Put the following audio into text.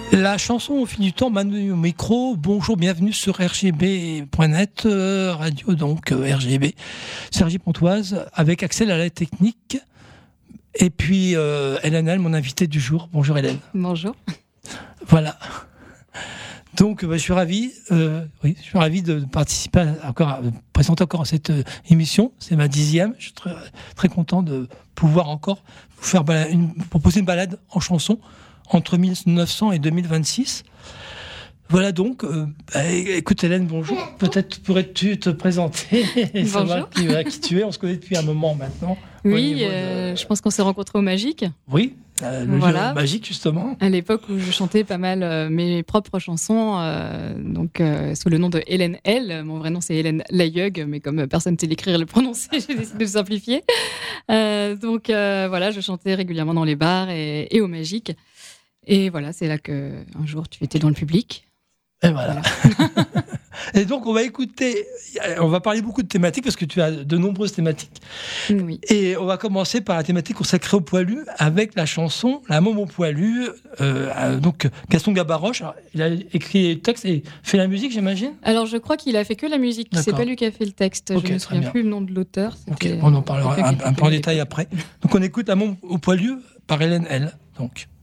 La chanson au fil du temps, Manu au micro. Bonjour, bienvenue sur rgb.net, radio donc RGB, Sergi Pontoise, avec Axel à la technique. Et puis Hélène L, mon invitée du jour. Bonjour Hélène. Bonjour. Voilà. Donc je suis ravi de participer présenter encore à cette émission. C'est ma 10e. Je suis très, très content de pouvoir encore vous faire proposer une balade en chanson entre 1900 et 2026. Voilà donc. Écoute Hélène, bonjour. Peut-être pourrais-tu te présenter et savoir qui tu es. On se connaît depuis un moment maintenant. Oui, je pense qu'on s'est rencontrés au Magique. Oui, le jeu Magique justement. À l'époque où je chantais pas mal mes propres chansons, sous le nom de Hélène L. Mon vrai nom c'est Hélène Layeug, mais comme personne ne sait l'écrire et le prononcer, j'ai décidé de simplifier. Je chantais régulièrement dans les bars et au Magique. Et voilà, c'est là que un jour tu étais dans le public. Et voilà. Et donc on va parler beaucoup de thématiques parce que tu as de nombreuses thématiques. Oui. Et on va commencer par la thématique consacrée au poilu avec la chanson La Môme au poilu. Donc Gaston Gabaroche, il a écrit le texte et fait la musique, j'imagine. Alors je crois qu'il a fait que la musique. D'accord. C'est pas lui qui a fait le texte. Je ne me souviens plus le nom de l'auteur. On en parlera un peu en détail après. Donc on écoute La Môme au poilu par Hélène L. Donc.